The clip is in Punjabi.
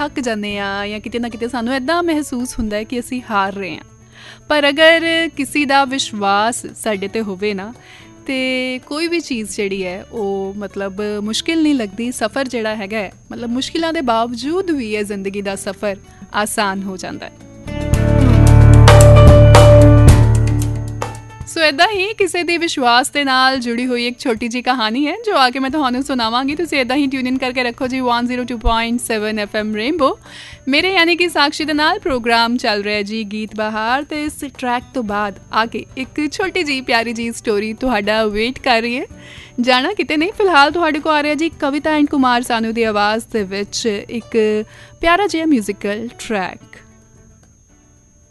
ਥੱਕ ਜਾਂਦੇ ਹਾਂ ਜਾਂ ਕਿਤੇ ਨਾ ਕਿਤੇ ਸਾਨੂੰ ਇੱਦਾਂ ਮਹਿਸੂਸ ਹੁੰਦਾ ਹੈ ਕਿ ਅਸੀਂ ਹਾਰ ਰਹੇ ਹਾਂ। ਪਰ ਅਗਰ ਕਿਸੇ ਦਾ ਵਿਸ਼ਵਾਸ ਸਾਡੇ 'ਤੇ ਹੋਵੇ ਨਾ, ਅਤੇ ਕੋਈ ਵੀ ਚੀਜ਼ ਜਿਹੜੀ ਹੈ ਉਹ ਮਤਲਬ ਮੁਸ਼ਕਿਲ ਨਹੀਂ ਲੱਗਦੀ। ਸਫ਼ਰ ਜਿਹੜਾ ਹੈਗਾ ਮਤਲਬ ਮੁਸ਼ਕਿਲਾਂ ਦੇ ਬਾਵਜੂਦ ਵੀ ਇਹ ਜ਼ਿੰਦਗੀ ਦਾ ਸਫ਼ਰ ਆਸਾਨ ਹੋ ਜਾਂਦਾ ਹੈ। ਸੋ ਇੱਦਾਂ ਹੀ ਕਿਸੇ ਦੇ ਵਿਸ਼ਵਾਸ ਦੇ ਨਾਲ ਜੁੜੀ ਹੋਈ ਇੱਕ ਛੋਟੀ ਜਿਹੀ ਕਹਾਣੀ ਹੈ ਜੋ ਆ ਕੇ ਮੈਂ ਤੁਹਾਨੂੰ ਸੁਣਾਵਾਂਗੀ। ਤੁਸੀਂ ਇੱਦਾਂ ਹੀ ਟਿਊਨ ਇਨ ਕਰਕੇ ਰੱਖੋ ਜੀ 102.7 FM ਰੇਨਬੋ। ਮੇਰੇ ਯਾਨੀ ਕਿ ਸਾਕਸ਼ੀ ਦੇ ਨਾਲ ਪ੍ਰੋਗਰਾਮ ਚੱਲ ਰਿਹਾ ਜੀ ਗੀਤ ਬਹਾਰ, ਅਤੇ ਇਸ ਟਰੈਕ ਤੋਂ ਬਾਅਦ ਆ ਕੇ ਇੱਕ ਛੋਟੀ ਜਿਹੀ ਪਿਆਰੀ ਜਿਹੀ ਸਟੋਰੀ ਤੁਹਾਡਾ ਵੇਟ ਕਰ ਰਹੀ ਹੈ। ਜਾਣਾ ਕਿਤੇ ਨਹੀਂ, ਫਿਲਹਾਲ ਤੁਹਾਡੇ ਕੋਲ ਆ ਰਿਹਾ ਜੀ ਕਵਿਤਾ ਐਂਡ ਕੁਮਾਰ ਸਾਨੂ ਦੀ ਆਵਾਜ਼ ਦੇ ਵਿੱਚ ਇੱਕ ਪਿਆਰਾ ਜਿਹਾ ਮਿਊਜ਼ੀਕਲ ਟਰੈਕ।